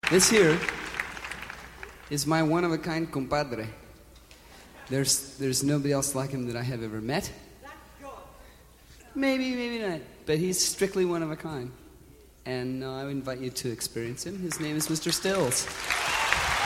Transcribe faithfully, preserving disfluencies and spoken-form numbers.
This here is my one-of-a-kind compadre. There's there's nobody else like him that I have ever met. Maybe, maybe not. But he's strictly one of a kind. And uh, I invite you to experience him. His name is Mister Stills.